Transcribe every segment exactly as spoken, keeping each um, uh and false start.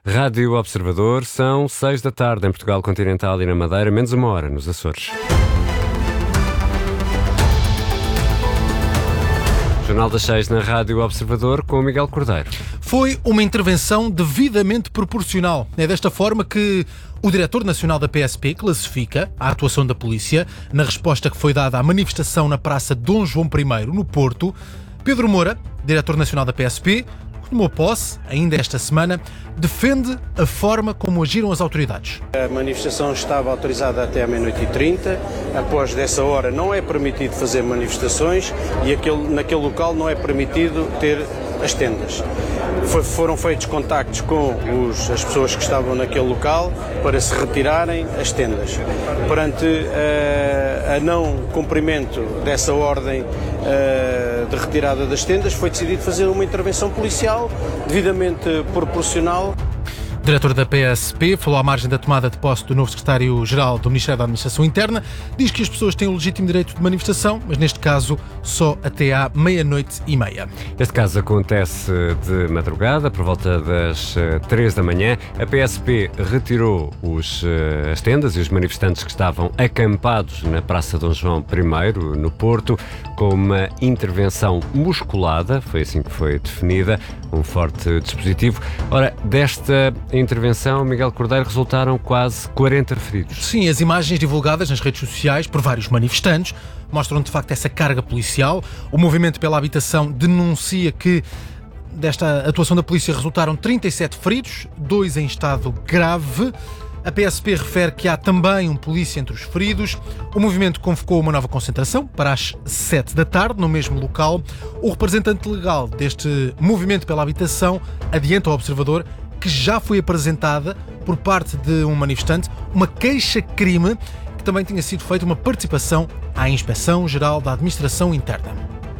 Rádio Observador, são seis da tarde em Portugal Continental e na Madeira, menos uma hora nos Açores. Jornal das seis na Rádio Observador com o Miguel Cordeiro. Foi uma intervenção devidamente proporcional. É desta forma que o Diretor Nacional da P S P classifica a atuação da polícia na resposta que foi dada à manifestação na Praça Dom João I, no Porto. Pedro Moura, Diretor Nacional da P S P, que tomou posse ainda esta semana, defende a forma como agiram as autoridades. A manifestação estava autorizada até à meia-noite e trinta. Após dessa hora não é permitido fazer manifestações e aquele, naquele local não é permitido ter as tendas. Foi, foram feitos contactos com os, as pessoas que estavam naquele local para se retirarem as tendas. Perante uh, a não cumprimento dessa ordem uh, de retirada das tendas, foi decidido fazer uma intervenção policial devidamente proporcional. O diretor da P S P falou à margem da tomada de posse do novo secretário-geral do Ministério da Administração Interna. Diz que as pessoas têm o legítimo direito de manifestação, mas neste caso só até à meia-noite e meia. Este caso acontece de madrugada, por volta das três da manhã. A P S P retirou os, as tendas e os manifestantes que estavam acampados na Praça Dom João I, no Porto, com uma intervenção musculada, foi assim que foi definida, um forte dispositivo. Ora, desta intervenção, Miguel Cordeiro, resultaram quase quarenta feridos. Sim, as imagens divulgadas nas redes sociais por vários manifestantes mostram de facto essa carga policial. O Movimento pela Habitação denuncia que desta atuação da polícia resultaram trinta e sete feridos, dois em estado grave. A P S P refere que há também um polícia entre os feridos. O movimento convocou uma nova concentração para as sete da tarde, no mesmo local. O representante legal deste Movimento pela Habitação adianta ao Observador que já foi apresentada por parte de um manifestante uma queixa-crime que também tinha sido feita uma participação à Inspeção-Geral da Administração Interna.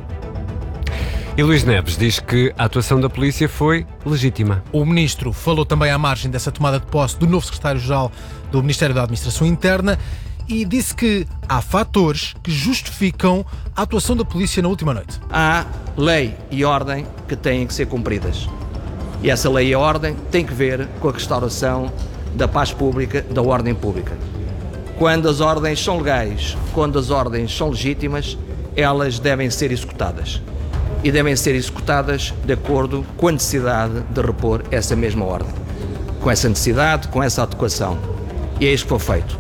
E Luís Neves diz que a atuação da polícia foi legítima. O ministro falou também à margem dessa tomada de posse do novo secretário-geral do Ministério da Administração Interna e disse que há fatores que justificam a atuação da polícia na última noite. Há lei e ordem que têm que ser cumpridas. E essa lei e ordem tem que ver com a restauração da paz pública, da ordem pública. Quando as ordens são legais, quando as ordens são legítimas, elas devem ser executadas. E devem ser executadas de acordo com a necessidade de repor essa mesma ordem. Com essa necessidade, com essa adequação. E é isso que foi feito.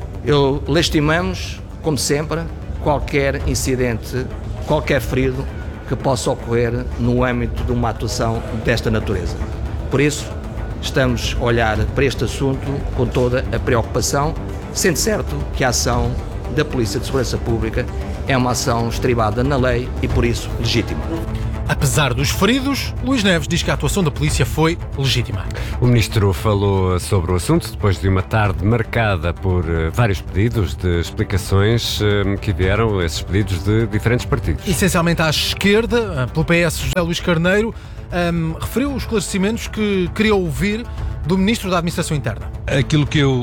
Eu lastimamos, como sempre, qualquer incidente, qualquer ferido que possa ocorrer no âmbito de uma atuação desta natureza. Por isso, estamos a olhar para este assunto com toda a preocupação, sendo certo que a ação da Polícia de Segurança Pública é uma ação estribada na lei e, por isso, legítima. Apesar dos feridos, Luís Neves diz que a atuação da polícia foi legítima. O ministro falou sobre o assunto depois de uma tarde marcada por uh, vários pedidos de explicações uh, que vieram, esses pedidos de diferentes partidos. Essencialmente à esquerda, pelo P S, José Luís Carneiro, um, referiu os esclarecimentos que queria ouvir do ministro da Administração Interna. Aquilo que eu uh,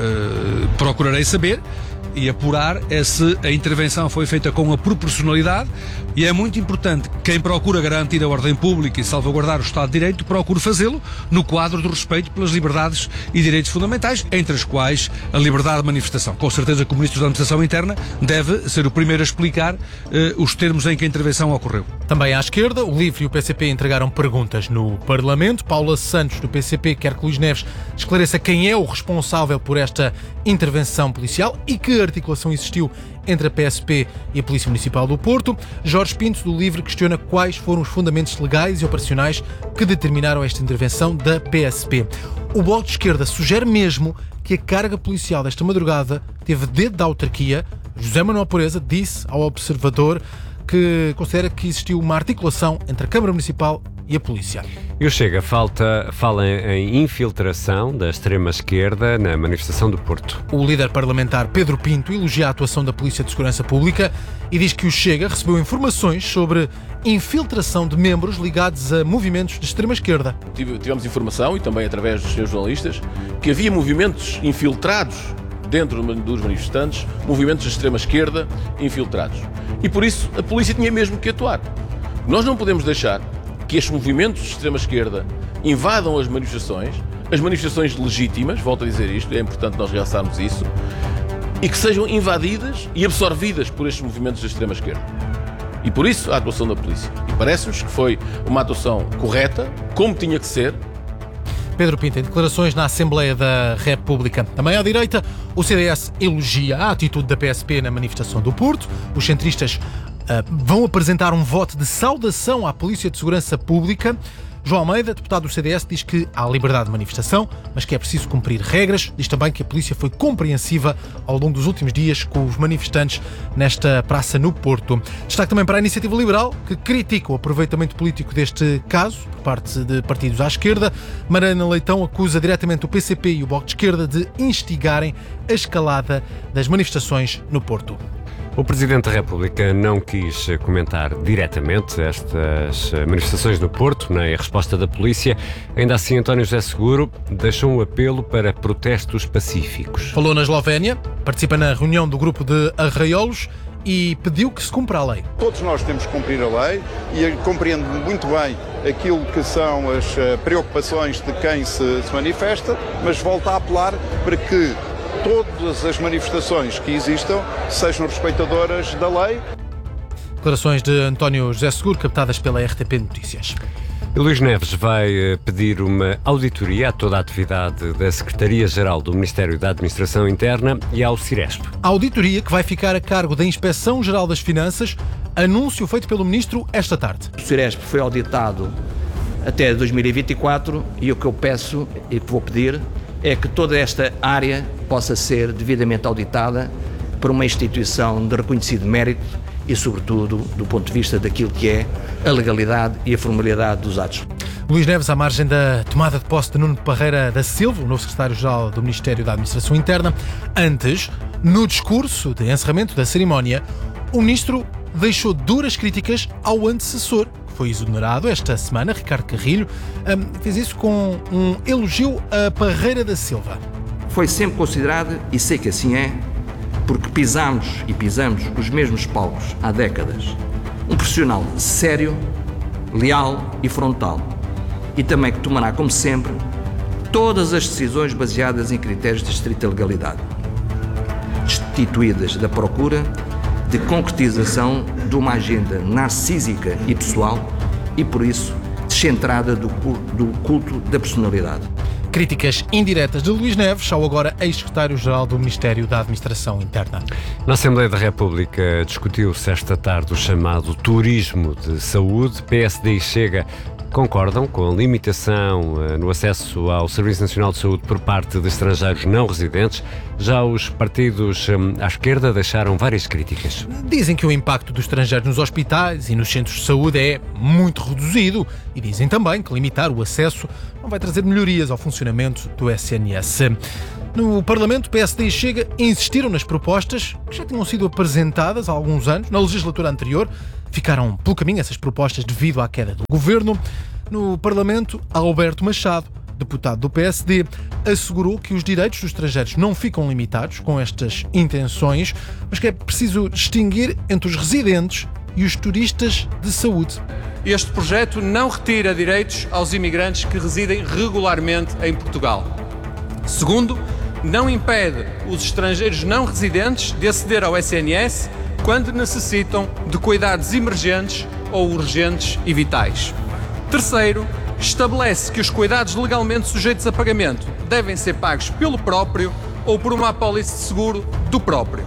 uh, procurarei saber e apurar é se a intervenção foi feita com a proporcionalidade, e é muito importante que quem procura garantir a ordem pública e salvaguardar o Estado de Direito procure fazê-lo no quadro do respeito pelas liberdades e direitos fundamentais, entre as quais a liberdade de manifestação. Com certeza que o Ministro da Administração Interna deve ser o primeiro a explicar eh, os termos em que a intervenção ocorreu. Também à esquerda, o LIVRE e o P C P entregaram perguntas no Parlamento. Paula Santos, do P C P, quer que Luís Neves esclareça quem é o responsável por esta intervenção policial e que articulação existiu entre a P S P e a Polícia Municipal do Porto. Jorge Pinto, do LIVRE, questiona quais foram os fundamentos legais e operacionais que determinaram esta intervenção da P S P. O Bloco de Esquerda sugere mesmo que a carga policial desta madrugada teve dedo da autarquia. José Manuel Pureza disse ao Observador que considera que existiu uma articulação entre a Câmara Municipal e a polícia. E o Chega falta, fala em infiltração da extrema-esquerda na manifestação do Porto. O líder parlamentar Pedro Pinto elogia a atuação da Polícia de Segurança Pública e diz que o Chega recebeu informações sobre infiltração de membros ligados a movimentos de extrema-esquerda. Tivemos informação, e também através dos seus jornalistas, que havia movimentos infiltrados dentro dos manifestantes, movimentos de extrema-esquerda infiltrados. E por isso a polícia tinha mesmo que atuar. Nós não podemos deixar que estes movimentos de extrema-esquerda invadam as manifestações, as manifestações legítimas, volto a dizer isto, é importante nós realçarmos isso, e que sejam invadidas e absorvidas por estes movimentos da extrema-esquerda. E por isso a atuação da polícia. E parece-nos que foi uma atuação correta, como tinha que ser. Pedro Pinto, em declarações na Assembleia da República. Também à direita, o C D S elogia a atitude da P S P na manifestação do Porto. Os centristas uh, vão apresentar um voto de saudação à Polícia de Segurança Pública. João Almeida, deputado do C D S, diz que há liberdade de manifestação, mas que é preciso cumprir regras. Diz também que a polícia foi compreensiva ao longo dos últimos dias com os manifestantes nesta praça no Porto. Destaque também para a Iniciativa Liberal, que critica o aproveitamento político deste caso por parte de partidos à esquerda. Mariana Leitão acusa diretamente o P C P e o Bloco de Esquerda de instigarem a escalada das manifestações no Porto. O Presidente da República não quis comentar diretamente estas manifestações no Porto, nem a resposta da polícia. Ainda assim, António José Seguro deixou um apelo para protestos pacíficos. Falou na Eslovénia, participa na reunião do grupo de Arraiolos e pediu que se cumpra a lei. Todos nós temos que cumprir a lei e compreendo muito bem aquilo que são as preocupações de quem se, se manifesta, mas volto a apelar para que todas as manifestações que existam sejam respeitadoras da lei. Declarações de António José Seguro, captadas pela R T P Notícias. E Luís Neves vai pedir uma auditoria a toda a atividade da Secretaria-Geral do Ministério da Administração Interna e ao Ciresp. A auditoria que vai ficar a cargo da Inspeção-Geral das Finanças, anúncio feito pelo Ministro esta tarde. O Ciresp foi auditado até dois mil e vinte e quatro e o que eu peço e que vou pedir é que toda esta área possa ser devidamente auditada por uma instituição de reconhecido mérito e, sobretudo, do ponto de vista daquilo que é a legalidade e a formalidade dos atos. Luís Neves, à margem da tomada de posse de Nuno Parreira da Silva, o novo secretário-geral do Ministério da Administração Interna. Antes, no discurso de encerramento da cerimónia, o ministro deixou duras críticas ao antecessor, que foi exonerado esta semana, Ricardo Carrilho. Um, fez isso com um elogio a Parreira da Silva. Foi sempre considerado, e sei que assim é, porque pisamos e pisamos os mesmos palcos há décadas. Um profissional sério, leal e frontal. E também que tomará, como sempre, todas as decisões baseadas em critérios de estrita legalidade, destituídas da procura de concretização de uma agenda narcísica e pessoal e, por isso, descentrada do culto da personalidade. Críticas indiretas de Luís Neves ao agora ex-secretário-geral do Ministério da Administração Interna. Na Assembleia da República discutiu-se esta tarde o chamado turismo de saúde. P S D e Chega concordam com a limitação no acesso ao Serviço Nacional de Saúde por parte de estrangeiros não residentes. Já os partidos à esquerda deixaram várias críticas. Dizem que o impacto dos estrangeiros nos hospitais e nos centros de saúde é muito reduzido e dizem também que limitar o acesso não vai trazer melhorias ao funcionamento do S N S. No Parlamento, P S D e Chega insistiram nas propostas que já tinham sido apresentadas há alguns anos, na legislatura anterior. Ficaram pelo caminho essas propostas devido à queda do governo. No Parlamento, Alberto Machado, deputado do P S D, assegurou que os direitos dos estrangeiros não ficam limitados com estas intenções, mas que é preciso distinguir entre os residentes e os turistas de saúde. Este projeto não retira direitos aos imigrantes que residem regularmente em Portugal. Segundo, não impede os estrangeiros não residentes de aceder ao S N S quando necessitam de cuidados emergentes ou urgentes e vitais. Terceiro, estabelece que os cuidados legalmente sujeitos a pagamento devem ser pagos pelo próprio ou por uma apólice de seguro do próprio.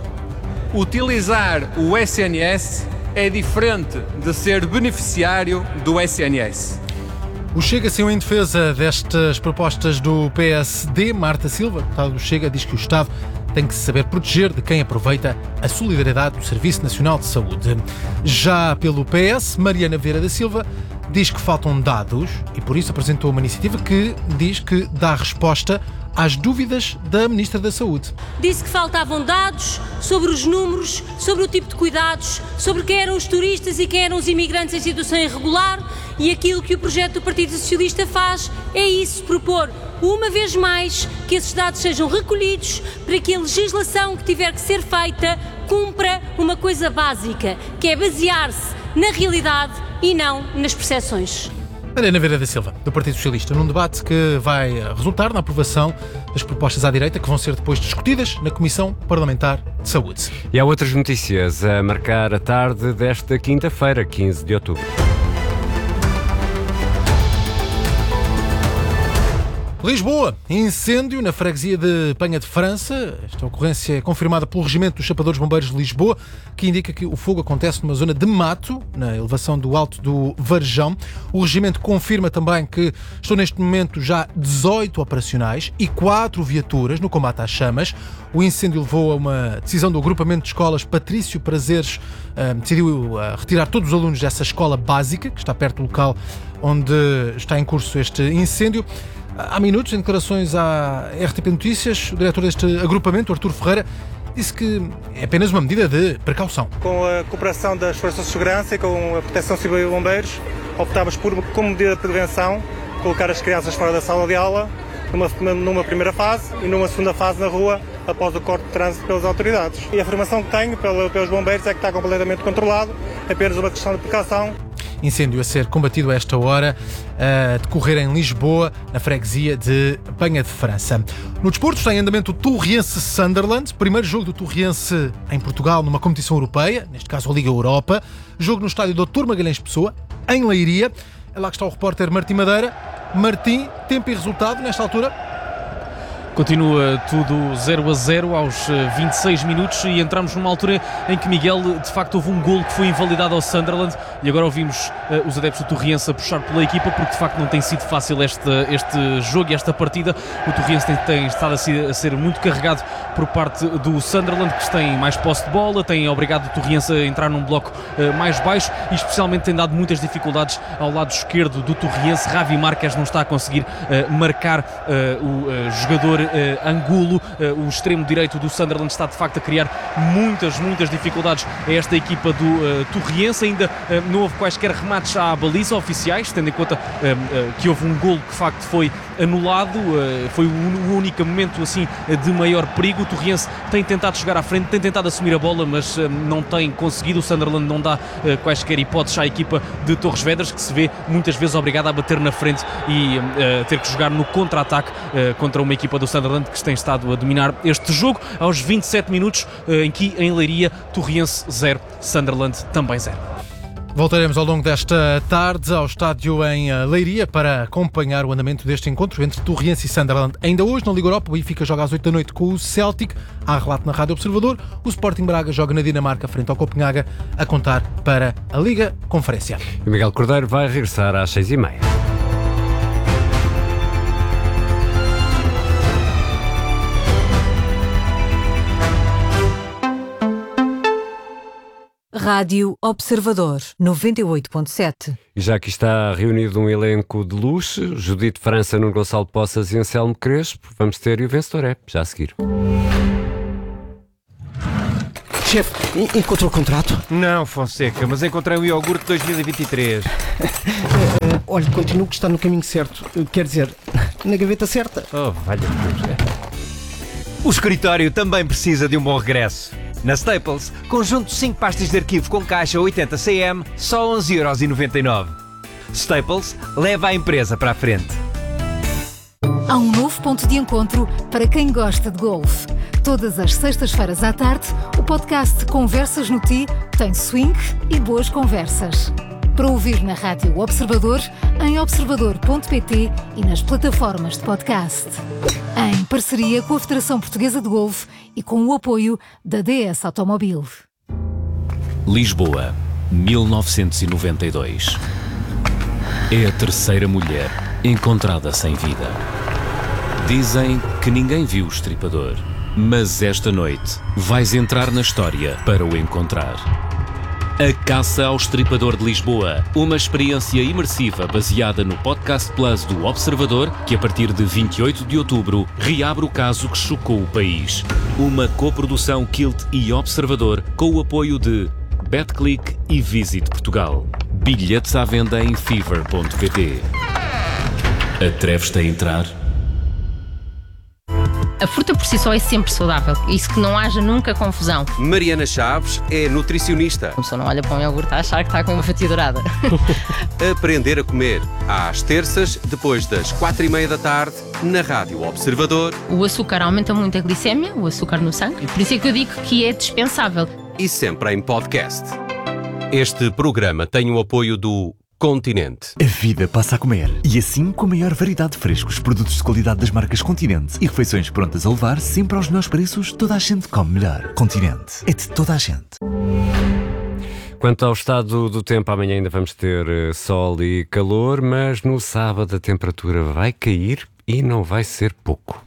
Utilizar o S N S é diferente de ser beneficiário do S N S. O Chega saiu em defesa destas propostas do P S D. Marta Silva, deputada do Chega, diz que o Estado tem que se saber proteger de quem aproveita a solidariedade do Serviço Nacional de Saúde. Já pelo P S, Mariana Vieira da Silva diz que faltam dados e por isso apresentou uma iniciativa que diz que dá resposta às dúvidas da Ministra da Saúde. Disse que faltavam dados sobre os números, sobre o tipo de cuidados, sobre quem eram os turistas e quem eram os imigrantes em situação irregular, e aquilo que o projeto do Partido Socialista faz é isso, propor uma vez mais que esses dados sejam recolhidos para que a legislação que tiver que ser feita cumpra uma coisa básica, que é basear-se na realidade e não nas percepções. Mariana Vieira da Silva, do Partido Socialista, num debate que vai resultar na aprovação das propostas à direita que vão ser depois discutidas na Comissão Parlamentar de Saúde. E há outras notícias a marcar a tarde desta quinta-feira, quinze de outubro. Lisboa, incêndio na freguesia de Penha de França. Esta ocorrência é confirmada pelo Regimento dos Chapadores Bombeiros de Lisboa, que indica que o fogo acontece numa zona de mato, na elevação do Alto do Varejão. O Regimento confirma também que estão neste momento já dezoito operacionais e quatro viaturas no combate às chamas. O incêndio levou a uma decisão do agrupamento de escolas Patrício Prazeres, uh, decidiu uh, retirar todos os alunos dessa escola básica, que está perto do local onde está em curso este incêndio. Há minutos, em declarações à R T P Notícias, o diretor deste agrupamento, Artur Ferreira, disse que é apenas uma medida de precaução. Com a cooperação das Forças de Segurança e com a Proteção Civil e Bombeiros, optámos por, como medida de prevenção, colocar as crianças fora da sala de aula, numa, numa primeira fase e numa segunda fase na rua, após o corte de trânsito pelas autoridades. E a informação que tenho pelos bombeiros é que está completamente controlado, apenas uma questão de precaução. Incêndio a ser combatido a esta hora, a decorrer em Lisboa, na freguesia de Penha de França. No desporto está em andamento o Torriense-Sunderland, primeiro jogo do Torriense em Portugal numa competição europeia, neste caso a Liga Europa. Jogo no estádio doutor Magalhães Pessoa, em Leiria. É lá que está o repórter Martim Madeira. Martim, tempo e resultado nesta altura? Continua tudo zero a zero aos vinte e seis minutos e entramos numa altura em que, Miguel, de facto houve um golo que foi invalidado ao Sunderland e agora ouvimos uh, os adeptos do Torriense a puxar pela equipa, porque de facto não tem sido fácil este, este jogo e esta partida. O Torriense tem, tem estado a ser, a ser muito carregado por parte do Sunderland, que tem mais posse de bola, tem obrigado o Torriense a entrar num bloco uh, mais baixo e especialmente tem dado muitas dificuldades ao lado esquerdo do Torriense. Ravi Marques não está a conseguir uh, marcar uh, o uh, jogador Uh, Angulo, uh, o extremo direito do Sunderland está de facto a criar muitas, muitas dificuldades a esta equipa do uh, Torriense. Ainda uh, não houve quaisquer remates à baliza oficiais, tendo em conta uh, uh, que houve um golo que de facto foi anulado, uh, foi o, o único momento assim de maior perigo. O Torriense tem tentado chegar à frente, tem tentado assumir a bola, mas uh, não tem conseguido. O Sunderland não dá uh, quaisquer hipóteses à equipa de Torres Vedras, que se vê muitas vezes obrigada a bater na frente e uh, ter que jogar no contra-ataque uh, contra uma equipa do Sunderland que tem estado a dominar este jogo. Aos vinte e sete minutos, em que em Leiria, Torriense zero, Sunderland também zero. Voltaremos ao longo desta tarde ao estádio em Leiria para acompanhar o andamento deste encontro entre Torriense e Sunderland. Ainda hoje, na Liga Europa, o Benfica joga às oito da noite com o Celtic. Há relato na Rádio Observador. O Sporting Braga joga na Dinamarca frente ao Copenhaga, a contar para a Liga Conferência. E Miguel Cordeiro vai regressar às seis e meia. Rádio Observador, noventa e oito ponto sete. E já aqui está reunido um elenco de luxo, Judite França, Nuno Gonçalo Poças e Anselmo Crespo. Vamos ter e o vencedor é, já a seguir. Chefe, encontrou o contrato? Não, Fonseca, mas encontrei o iogurte dois mil e vinte e três. Olha, continuo que está no caminho certo. Quer dizer, na gaveta certa. Oh, valha Deus. O escritório também precisa de um bom regresso. Na Staples, conjunto de cinco pastas de arquivo com caixa oitenta centímetros, só onze euros e noventa e nove. Staples leva a empresa para a frente. Há um novo ponto de encontro para quem gosta de golfe. Todas as sextas-feiras à tarde, o podcast Conversas no Ti tem swing e boas conversas. Para ouvir na Rádio Observador, em observador ponto pt e nas plataformas de podcast. Em parceria com a Federação Portuguesa de Golfe e com o apoio da D S Automobil. Lisboa, mil novecentos e noventa e dois. É a terceira mulher encontrada sem vida. Dizem que ninguém viu o estripador, mas esta noite vais entrar na história para o encontrar. A Caça ao Estripador de Lisboa, uma experiência imersiva baseada no Podcast Plus do Observador, que a partir de vinte e oito de outubro reabre o caso que chocou o país. Uma coprodução Kilt e Observador com o apoio de BetClick e Visit Portugal. Bilhetes à venda em fever ponto pt. Atreves-te a entrar? A fruta por si só é sempre saudável. Isso que não haja nunca confusão. Mariana Chaves é nutricionista. A pessoa não olha para um iogurte a achar que está com uma fatia dourada. Aprender a comer. Às terças, depois das quatro e meia da tarde, na Rádio Observador. O açúcar aumenta muito a glicémia, o açúcar no sangue. Por isso é que eu digo que é dispensável. E sempre em podcast. Este programa tem o apoio do Continente. A vida passa a comer. E assim, com a maior variedade de frescos, produtos de qualidade das marcas Continente e refeições prontas a levar, sempre aos melhores preços, toda a gente come melhor. Continente. É de toda a gente. Quanto ao estado do tempo, amanhã ainda vamos ter sol e calor, mas no sábado a temperatura vai cair e não vai ser pouco.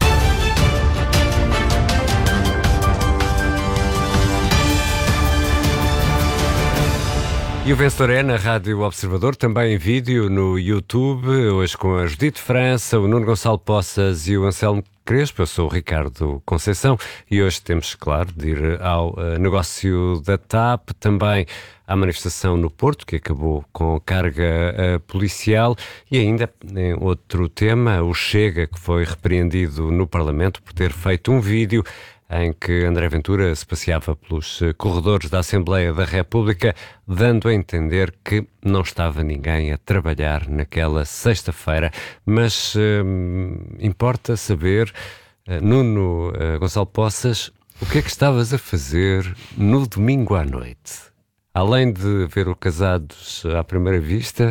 E o vencedor é na Rádio Observador, também em vídeo no YouTube, hoje com a Judite França, o Nuno Gonçalo Poças e o Anselmo Crespo. Eu sou o Ricardo Conceição e hoje temos, claro, de ir ao uh, negócio da T A P, também à manifestação no Porto, que acabou com carga uh, policial, e ainda em outro tema, o Chega, que foi repreendido no Parlamento por ter feito um vídeo em que André Ventura se passeava pelos corredores da Assembleia da República, dando a entender que não estava ninguém a trabalhar naquela sexta-feira. Mas hum, importa saber, uh, Nuno uh, Gonçalo Poças, o que é que estavas a fazer no domingo à noite? Além de ver o Casados à Primeira Vista,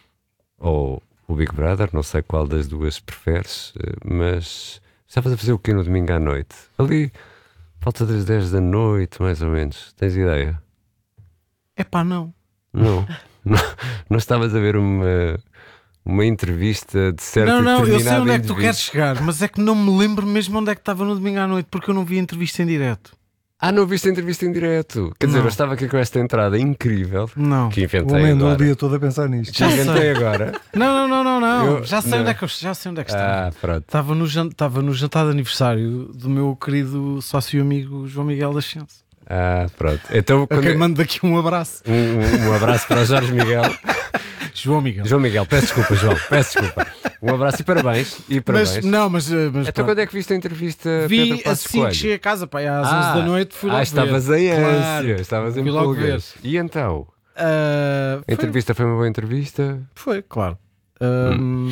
ou o Big Brother, não sei qual das duas preferes, uh, mas... estavas a fazer o quê no domingo à noite? Ali, falta das dez da noite, mais ou menos. Tens ideia? Epá, não. Não. não, não estavas a ver uma, uma entrevista de certo Não, não, eu sei onde determinado é que tu indivíduo? queres chegar, mas é que não me lembro mesmo onde é que estava no domingo à noite, porque eu não vi a entrevista em direto. Ah, não viste a entrevista em direto? Quer dizer, Não. eu estava aqui com esta entrada incrível. Não. Que O inventei homem andou o agora. dia todo a pensar nisto. Já inventei agora. Não, não, não, não, não. Eu- já sei não. onde é que eu, já sei onde é que estava. Ah, pronto. Estava no, jan- estava no jantar de aniversário do meu querido sócio e amigo João Miguel da Ciência. Ah, pronto. Então, A quando quem eu- mando daqui um abraço. um, um- um abraço para o Jorge Miguel. João Miguel. João Miguel, peço desculpa, João. Peço desculpa. Um abraço e parabéns. E parabéns. Mas, não, mas, eh, mas Então pronto. quando é que viste a entrevista a Vi Pedro Passos assim Coelho? que cheguei a casa, pá, às Ah, onze da noite fui logo ah, ver. estavas em ânsia, Claro, estavas em fui logo ver. pulgas. E então? Ah, A foi- entrevista foi uma boa entrevista? Foi, claro. Ahm,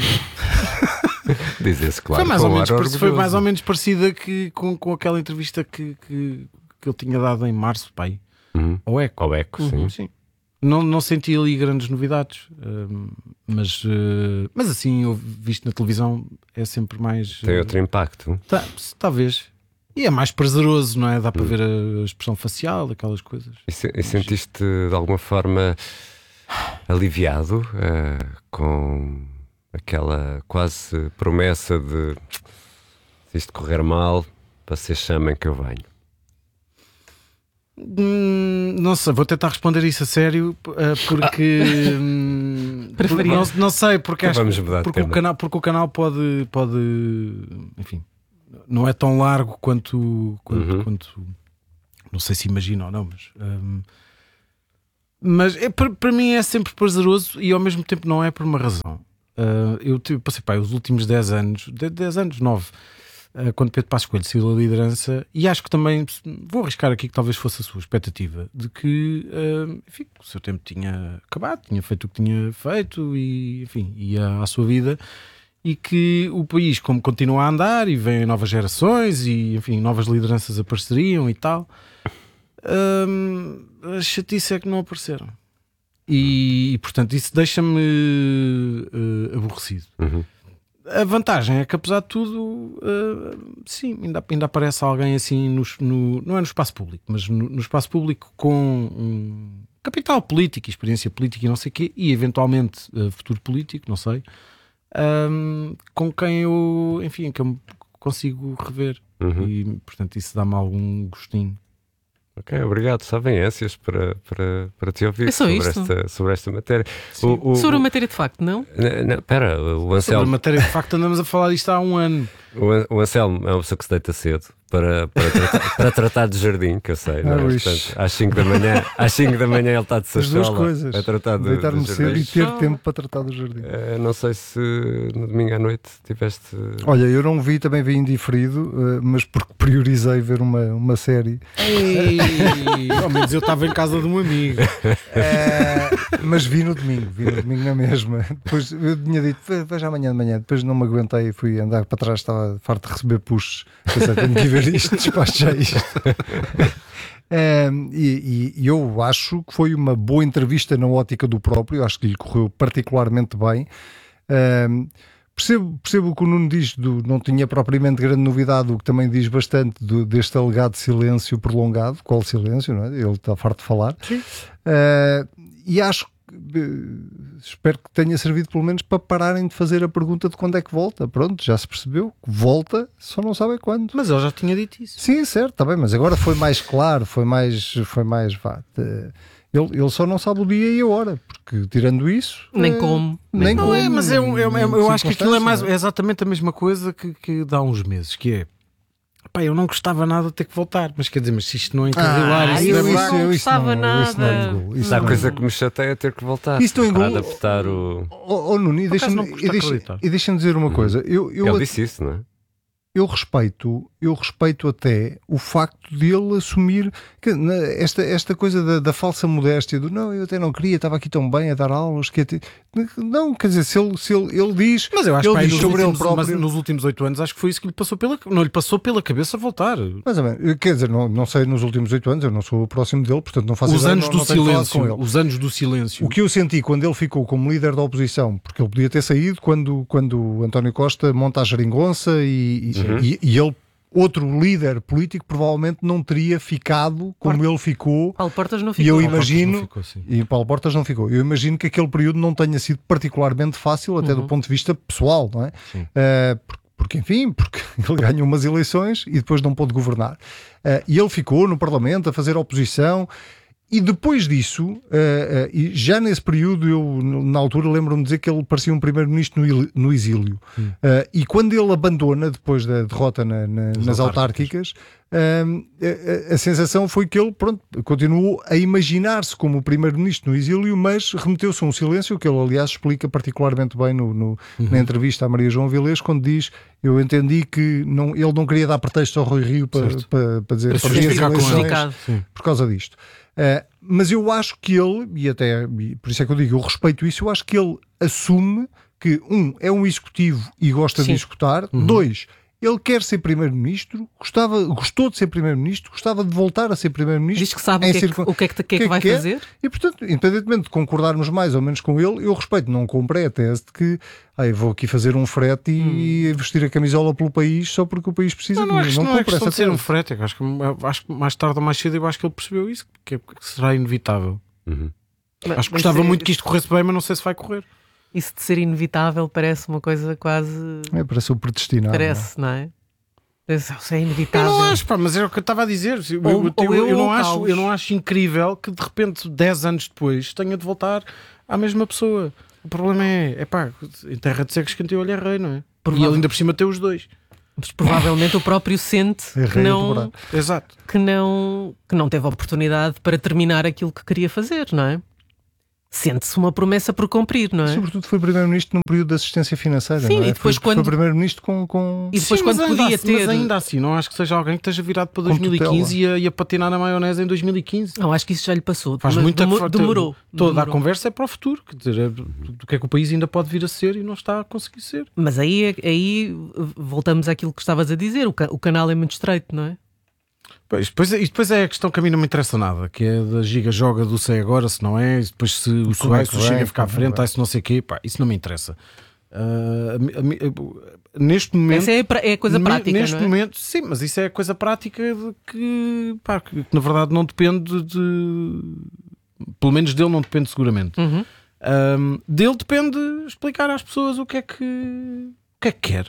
Diz-se, claro. foi mais, ou com menos, ar pareci- foi orgulhoso. mais ou menos parecida que, com, com aquela entrevista que, que, que ele tinha dado em março, pai. Uhum. Ao Eco. Ao Eco, Uhum, sim. Não, não senti ali grandes novidades, ahm, mas, eh, mas assim, eu visto na televisão é sempre mais. Tem eh, outro impacto. tá- talvez. E é mais prazeroso, não é? Dá para Hum. ver a expressão facial, aquelas coisas. E, se- e sentiste de alguma forma aliviado eh, com aquela quase promessa de se isto correr mal, vocês chamem que eu venho? Hum, não sei, vou tentar responder isso a sério, eh, porque hum, Preferia. não, não sei, porque, Então acho, vamos mudar de porque, o tema. canal, porque o canal pode, pode, enfim, não é tão largo quanto, quanto, Uhum. quanto não sei se imagina ou não, mas, hum, mas é, para, para mim é sempre prazeroso e ao mesmo tempo não é por uma razão. Uh, eu tive, passei pá, os últimos dez anos, dez anos, nove, uh, quando Pedro Passos Coelho saiu da liderança, e acho que também vou arriscar aqui que talvez fosse a sua expectativa de que uh, enfim, o seu tempo tinha acabado, tinha feito o que tinha feito e enfim, ia à sua vida, e que o país, como continua a andar e vêm novas gerações e enfim, novas lideranças apareceriam e tal, um, a chatice é que não apareceram. E, e, portanto isso deixa-me uh, aborrecido. Uhum. A vantagem é que apesar de tudo uh, sim, ainda, ainda aparece alguém assim no, no, não é no espaço público, mas no, no espaço público com um capital político, experiência política e não sei o quê, e eventualmente uh, futuro político, não sei, um, com quem eu, enfim, que eu me consigo rever. Uhum. E portanto isso dá-me algum gostinho. Ok, obrigado. Só vem ânsias para, para, para te ouvir É só sobre, isto? esta, sobre esta matéria. O, o, Sobre a matéria de facto, não? N- não, Espera, o Sobre a Anselmo, matéria de facto andamos a falar disto há um ano. o, An- o Anselmo é uma pessoa que se deita cedo, para, para, tratar, para tratar de jardim, que eu sei. Não é? Portanto, às cinco da manhã, às cinco da manhã ele está de As duas sachola coisas. a tratar de, Deitar-me de cedo jardim. e ter tempo para tratar do jardim. Uh, não sei se no domingo à noite tiveste. Olha, eu não vi, também vi indiferido, uh, mas porque priorizei ver uma, uma série. Ei, ao menos eu estava em casa de um amigo. Uh, mas vi no domingo, vi no domingo na mesma. Depois eu tinha dito, veja amanhã de manhã. Depois não me aguentei e fui andar para trás, estava farto de receber puxos. Pensei, tenho que ir ver isto, despacho já isto. Um, e, e eu acho que foi uma boa entrevista na ótica do próprio, acho que lhe correu particularmente bem. Um, percebo, percebo o que o Nuno diz, do, não tinha propriamente grande novidade, o que também diz bastante do, deste alegado silêncio prolongado. Qual silêncio, não é? Ele está farto de falar. Uh, e acho espero que tenha servido pelo menos para pararem de fazer a pergunta de quando é que volta. Pronto, já se percebeu que volta, só não sabem quando. Mas ele já tinha dito isso. Sim, certo, está bem, mas agora foi mais claro, foi mais, foi mais vá, ele, ele só não sabe o dia e a hora, porque tirando isso nem é, como nem não como, é, mas é, um, é, é, eu acho que aquilo é, mais, é? é exatamente a mesma coisa que, que dá uns meses, que é pá, eu não gostava nada de ter que voltar, mas quer dizer, mas se isto não encarrilar, ah, isso eu, não, isso, eu, isso não gostava não, nada. Isso não é engol, isso Há não coisa é que me chateia é ter que voltar isso não para engol. adaptar o. Oh, oh, Nuno, e deixa-me deixa, deixa dizer uma coisa. Eu, eu, Ele disse isso, não é? Eu respeito, eu respeito até o facto de ele assumir que, esta, esta coisa da, da falsa modéstia, do não, eu até não queria, estava aqui tão bem a dar aulas, que até, não, quer dizer, se ele, se ele, ele diz, mas eu acho ele que diz sobre últimos, ele próprio, mas nos últimos oito anos acho que foi isso que lhe passou pela, não lhe passou pela cabeça voltar. Mas quer dizer, não, não sei nos últimos oito anos, eu não sou o próximo dele, portanto não faço os ideia, anos não, do não tenho falado silêncio, com ele. os anos do silêncio. O que eu senti quando ele ficou como líder da oposição, porque ele podia ter saído quando, quando o António Costa monta a geringonça e, Uhum. e, e ele, outro líder político, provavelmente não teria ficado como Portas. ele ficou. Paulo Portas não E ficou. eu Paulo imagino, ficou, e Paulo Portas não ficou. Eu imagino que aquele período não tenha sido particularmente fácil, até Uhum. do ponto de vista pessoal, não é? Uh, porque, porque, enfim, porque ele ganhou umas eleições e depois não pôde governar. Uh, e ele ficou no Parlamento a fazer oposição. E depois disso, uh, uh, e já nesse período, eu na altura lembro-me de dizer que ele parecia um primeiro-ministro no, no exílio. Hum. Uh, e quando ele abandona, depois da derrota na, na, nas autárquicas, uh, a, a sensação foi que ele pronto, continuou a imaginar-se como o primeiro-ministro no exílio, mas remeteu-se a um silêncio, que ele aliás explica particularmente bem no, no, uhum. na entrevista à Maria João Vilés, quando diz, eu entendi que não, ele não queria dar pretexto ao Rui Rio para, para, para dizer para perdi as eleições Sim. por causa disto. Uh, mas eu acho que ele, e até e por isso é que eu digo, eu respeito isso, eu acho que ele assume que, um, é um executivo e gosta Sim. de executar, uhum. dois, ele quer ser primeiro-ministro, gostava, gostou de ser primeiro-ministro, gostava de voltar a ser primeiro-ministro. Diz que sabe o que, é que, o que é que, que, é que vai quer, fazer. E portanto, independentemente de concordarmos mais ou menos com ele, eu respeito, não comprei a tese de que ah, vou aqui fazer um frete e hum. vestir a camisola pelo país só porque o país precisa não, não de mim. Não, não não é questão essa de ser um frete, eu acho que, acho que mais tarde ou mais cedo eu acho que ele percebeu isso, que, que será inevitável. Uhum. Mas, acho que gostava muito que isto corresse bem, mas não sei se vai correr. Isso de ser inevitável parece uma coisa quase... É, parece o predestinado. Parece, não é? Isso é inevitável. Eu não acho, pá, mas era o que eu estava a dizer. Eu, ou, eu, ou eu, eu, não ou acho, eu não acho incrível que de repente, dez anos depois, tenha de voltar à mesma pessoa. O problema é, é pá, em terra de cegos quem tem olho é rei, não é? Provável. E ele ainda por cima tem os dois. Mas provavelmente o próprio sente é que, não, Exato. Que, não, que não teve oportunidade para terminar aquilo que queria fazer, não é? Sente-se uma promessa por cumprir, não é? Sobretudo foi primeiro-ministro num período de assistência financeira. Sim, não é? e depois foi, quando... foi primeiro-ministro com, com... E depois Sim, quando podia assim, ter... Mas ainda assim, não acho que seja alguém que esteja virado para dois mil e quinze e a, e a patinar na maionese em dois mil e quinze. Não, acho que isso já lhe passou. Faz muito demorou. demorou. Toda demorou. a conversa é para o futuro. Quer dizer, é do que é que o país ainda pode vir a ser e não está a conseguir ser. Mas aí, aí voltamos àquilo que estavas a dizer. O, ca- o canal é muito estreito, não é? Pois, depois, e depois é a questão que a mim não me interessa nada, que é da giga joga do sei agora, se não é, e depois se o Soares é chega a ficar à frente, aí se não sei o quê, pá, isso não me interessa. Uh, a, a, a, neste momento... Essa é a, é a coisa prática, neste não é? momento, sim, mas isso é a coisa prática de que, pá, que, que na verdade não depende de... Pelo menos dele não depende seguramente. Uhum. Um, dele depende explicar às pessoas o que é que, o que, é que quer.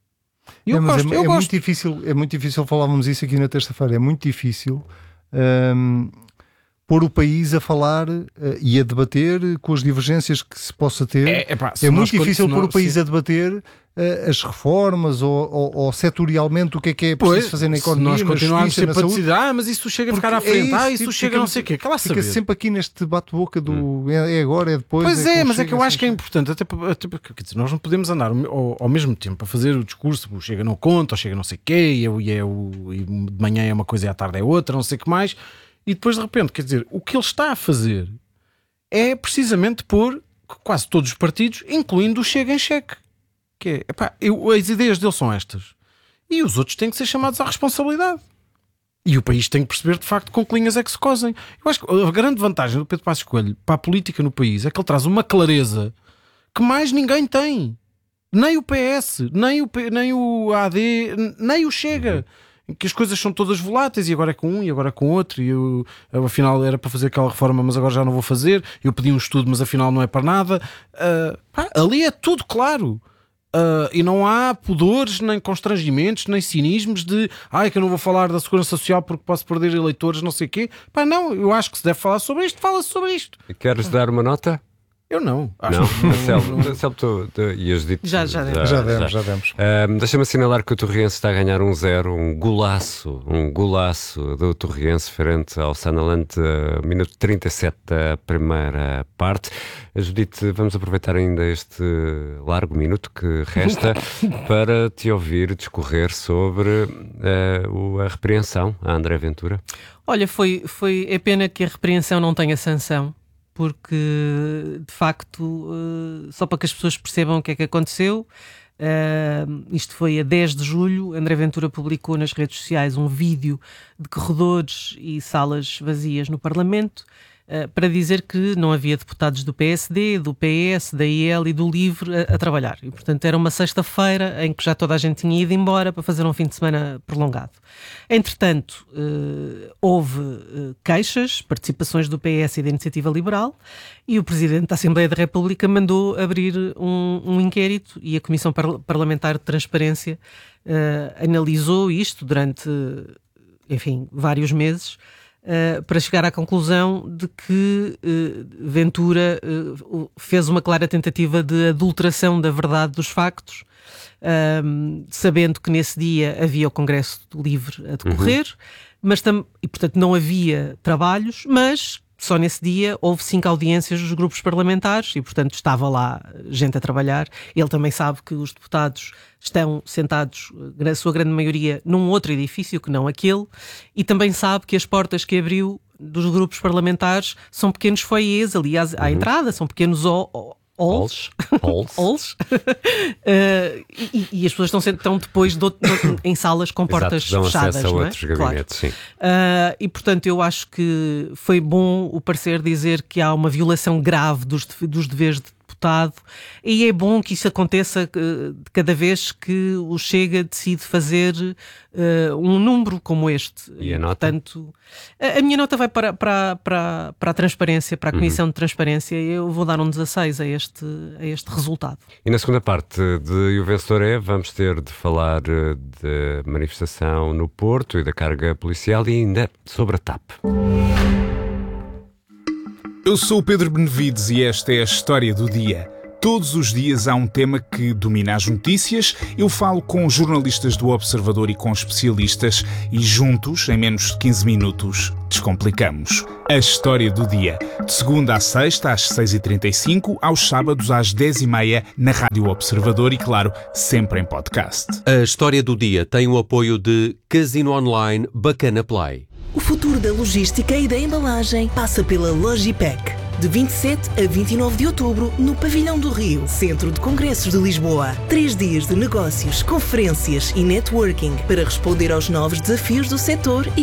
Eu é, mas gosto, é, eu é gosto. muito difícil, é muito difícil, falávamos isso aqui na terça-feira, é muito difícil hum, pôr o país a falar uh, e a debater com as divergências que se possa ter. É, epá, é muito nós, difícil pôr nós, o país sim. a debater uh, as reformas ou, ou, ou setorialmente o que é que é preciso Pois, fazer na se economia, nós na continuarmos justiça, na sempre a saúde. decidir, ah, mas isso chega a ficar à Porque é frente, ah, tipo, isso chega a não sei o quê, que lá Fica saber. sempre aqui neste bate-boca do é, é agora, é depois. Pois é, como mas é chega, que eu acho que é assim. importante, até, para- até porque quer dizer, nós não podemos andar ao, ao mesmo tempo a fazer o discurso, o chega não conta, ou chega não sei o quê, e, é, o- e, é o, e de manhã é uma coisa e à tarde é outra, não sei o que mais, e depois de repente, quer dizer, o que ele está a fazer é precisamente pôr quase todos os partidos, incluindo o Chega em xeque. Que é, epá, eu, as ideias dele são estas. E os outros têm que ser chamados à responsabilidade. E o país tem que perceber de facto com que linhas é que se cosem. Eu acho que a grande vantagem do Pedro Passos Coelho para a política no país é que ele traz uma clareza que mais ninguém tem. Nem o P S, nem o, P, nem o A D, nem o Chega. Que as coisas são todas voláteis e agora é com um e agora é com outro. E eu, eu afinal era para fazer aquela reforma, mas agora já não vou fazer. Eu pedi um estudo, mas afinal não é para nada. Uh, pá, ali é tudo claro. Uh, e não há pudores, nem constrangimentos, nem cinismos de ai, que eu não vou falar da segurança social porque posso perder eleitores, não sei o quê. Pá, não, eu acho que se deve falar sobre isto, fala-se sobre isto. Queres dar uma nota? Eu não. Não, Marcelo, Marcelo tu, tu, e as dito, Já, já demos. Já demos, já demos. Um, Deixa-me assinalar que o Torriense está a ganhar um zero, um golaço, um golaço do Torriense frente ao Sunderland, uh, minuto trinta e sete da primeira parte. Judite, vamos aproveitar ainda este largo minuto que resta para te ouvir discorrer sobre uh, o- a repreensão a André Ventura. Olha, foi, foi é pena que a repreensão não tenha sanção, porque de facto, eh, só para que as pessoas percebam o que é que aconteceu, eh, isto foi a dez de julho, André Ventura publicou nas redes sociais um vídeo de corredores e salas vazias no Parlamento, eh, para dizer que não havia deputados do P S D, do P S, da I L e do LIVRE a, a trabalhar. E, portanto, era uma sexta-feira em que já toda a gente tinha ido embora para fazer um fim de semana prolongado. Entretanto, eh, houve eh, queixas, participações do P S e da Iniciativa Liberal, e o Presidente da Assembleia da República mandou abrir um, um inquérito, e a Comissão Par- Parlamentar de Transparência eh, analisou isto durante, enfim, vários meses, Uh, para chegar à conclusão de que uh, Ventura uh, fez uma clara tentativa de adulteração da verdade dos factos, uh, sabendo que nesse dia havia o Congresso do Livre a decorrer, uhum. mas tam- e portanto não havia trabalhos, mas só nesse dia houve cinco audiências dos grupos parlamentares e portanto estava lá gente a trabalhar. Ele também sabe que os deputados estão sentados, na sua grande maioria, num outro edifício que não aquele, e também sabe que as portas que abriu dos grupos parlamentares são pequenos foyers ali à, à uhum. entrada, são pequenos o, o, halls, halls. halls. uh, e, e as pessoas estão, estão depois do, do, em salas com portas Exato, dão fechadas, acesso a não é? outros gabinetes, claro. sim. Uh, e portanto eu acho que foi bom o parecer dizer que há uma violação grave dos, dos deveres de deputado, e é bom que isso aconteça uh, cada vez que o Chega decide fazer uh, um número como este. E a nota? Portanto, a, a minha nota vai para, para, para, para a transparência, para a Comissão uhum. de Transparência. Eu vou dar um dezasseis a este, a este resultado. E na segunda parte de O Vencedor é, vamos ter de falar da manifestação no Porto e da carga policial e ainda sobre a T A P. Eu sou o Pedro Benevides e esta é a história do dia. Todos os dias há um tema que domina as notícias. Eu falo com jornalistas do Observador e com especialistas e juntos, em menos de quinze minutos, descomplicamos. A história do dia. De segunda à sexta, às seis e trinta e cinco, aos sábados às dez e meia, na Rádio Observador e, claro, sempre em podcast. A história do dia tem o apoio de Casino Online Bacana Play. O futuro da logística e da embalagem passa pela Logipec. De vinte e sete a vinte e nove de outubro, no Pavilhão do Rio, Centro de Congressos de Lisboa. Três dias de negócios, conferências e networking para responder aos novos desafios do setor e